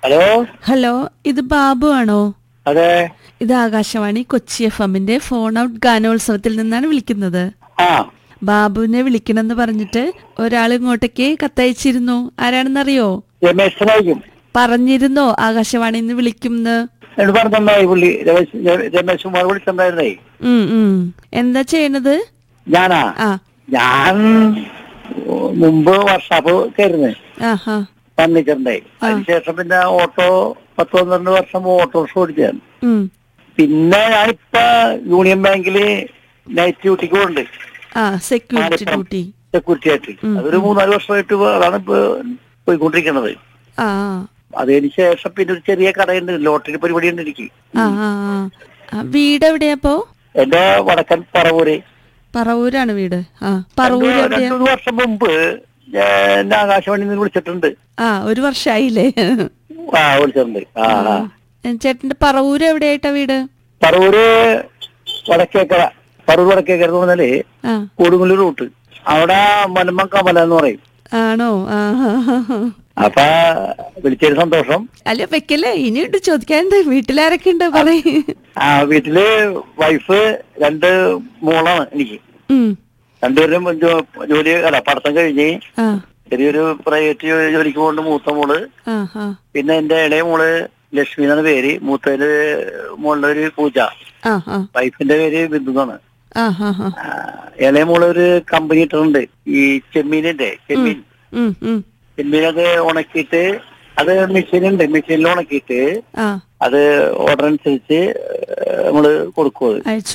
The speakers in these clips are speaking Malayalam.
ഹലോ ഹലോ, ഇത് ബാബു ആണോ? അതെ. ഇത് ആകാശവാണി കൊച്ചി FM-ന്റെ ഫോൺ ഔട്ട് ഗാനോത്സവത്തിൽ നിന്നാണ് വിളിക്കുന്നത്. ആ ബാബുവിനെ വിളിക്കണമെന്ന് പറഞ്ഞിട്ട് ഒരാൾ ഇങ്ങോട്ടേക്ക് കത്തയച്ചിരുന്നു. ആരാണെന്നറിയോ? രമേശനായിരിക്കും. പറഞ്ഞിരുന്നോ ആകാശവാണിന്ന് വിളിക്കുംന്ന്? എന്നോട് പറഞ്ഞിട്ടുണ്ടായി പുള്ളി. രമേശ് കുമാർ വിളിച്ചിട്ടുണ്ടായിരുന്നേ. എന്താ ചെയ്യണത്? ഞാനാ? ആ ഞാൻ മുമ്പ് വർഷാപ്പ് കയറുന്നേ ആഹാ ഫർണിച്ചറിന്റെ. അതിനുശേഷം പിന്നെ ഓട്ടോ 10-12 വർഷം ഓട്ടോറിക്ഷ ഓടിച്ചാണ്. പിന്നെ ഞാനിപ്പ യൂണിയൻ ബാങ്കില് നൈറ്റ് ഡ്യൂട്ടിക്ക് പോകുന്നുണ്ട്. സെക്യൂരിറ്റി ഡ്യൂട്ടി, സെക്യൂരിറ്റി ആയിട്ട്. അതൊരു 3-4 വർഷമായിട്ട് അതാണ് ഇപ്പൊ പോയിക്കൊണ്ടിരിക്കുന്നത്. അതിന് ശേഷം പിന്നെ ഒരു ചെറിയ കടയുണ്ട്, ലോട്ടറി പരിപാടി ഉണ്ട് എനിക്ക്. വീട് എവിടെയാപ്പോ? എന്റെ വടക്കൻ പറവൂര്. പറവൂരാണ് വീട്. പറവൂര് 2 വർഷം മുമ്പ് എന്നെ ആകാശവാണിയിൽ നിന്ന് വിളിച്ചിട്ടുണ്ട്. 1 വർഷമായില്ലേ? വിളിച്ചിട്ടുണ്ട്. ചേട്ടന്റെ പറവൂര് എവിടെയായിട്ടാ വീട്? പറവൂര് വടക്കേക്കര. പറവൂർ വടക്കേക്കര എന്ന് പറഞ്ഞാല് കൊടുങ്ങല്ലൂർ റൂട്ട്. അവിടെ മലമ്മ കമല എന്ന് പറയും. ആണോ? അപ്പൊ വിളിച്ചൊരു സന്തോഷം. അല്ല വെക്കല്ലേ, ഇനിയുണ്ട് ചോദിക്കാനുണ്ട്. വീട്ടിലാരൊക്കെ ഉണ്ട് പറയും? വീട്ടില് വൈഫ്, 2 മോളാണ് എനിക്ക്. രണ്ടുപേരും ജോലി പഠിത്തം കഴിഞ്ഞ് ചെറിയൊരു പ്രൈവറ്റ് ജോലിക്ക് പോകുന്നുണ്ട്. മൂത്ത മോള്. പിന്നെ എന്റെ ഇളയ മോള് ലക്ഷ്മി എന്നാണ് പേര്. മൂത്തതില് മോളുടെ ഒരു പൂജ. വൈഫിന്റെ പേര് ബിന്ദു എന്നാണ്. ഇളയ മോള് ഒരു കമ്പനി ഇട്ടിട്ടുണ്ട്, ഈ ചെമ്മീനിന്റെ ചെമ്മീനൊക്കെ ഉണക്കിയിട്ട് അത് മെഷീനുണ്ട്, മെഷീനിൽ ഉണക്കിയിട്ട് അത് ഓർഡർ അനുസരിച്ച് നമ്മള് കൊടുക്കും.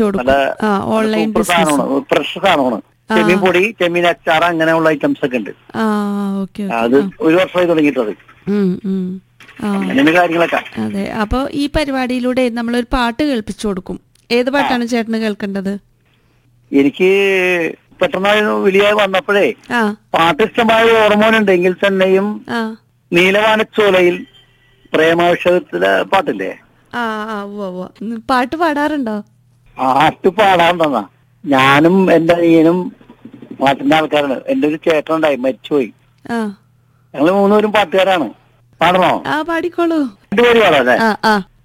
ഫ്രഷ് സാധനമാണ്. ചെമ്മീൻ പൊടി, ചെമ്മീൻ അച്ചാർ, അങ്ങനെയുള്ള ഐറ്റംസ് ഒക്കെ ഉണ്ട്. അത് 1 വർഷമായി തുടങ്ങിയിട്ടത്. അങ്ങനെ കാര്യങ്ങളൊക്കെ. അതെ. അപ്പൊ ഈ പരിപാടിയിലൂടെ നമ്മളൊരു പാട്ട് കേൾപ്പിച്ചു കൊടുക്കും. ഏത് പാട്ടാണ് ചേട്ടന് കേൾക്കേണ്ടത്? എനിക്ക് പെട്ടെന്ന് വലിയ വന്നപ്പോഴേ പാട്ട് ഇഷ്ടമായ ഓർമ്മോനുണ്ടെങ്കിൽ തന്നെയും നീലവാനച്ചോലയിൽ പ്രേമാവിഷയത്തിലെ പാട്ടില്ലേ, പാട്ട് പാടാറുണ്ടോ? പാട്ട് പാടാറുണ്ടെന്നാ. ഞാനും എന്റെ അനിയനും പാട്ടിന്റെ ആൾക്കാരാണ്. എന്റെ ഒരു ചേട്ടനുണ്ടായി, മരിച്ചുപോയി. ഞങ്ങള് 3 പേരും പാട്ടുകാരാണ്. പാടണോ? പാടിക്കോളൂ. 2 പേര് പാടാം അല്ലേ?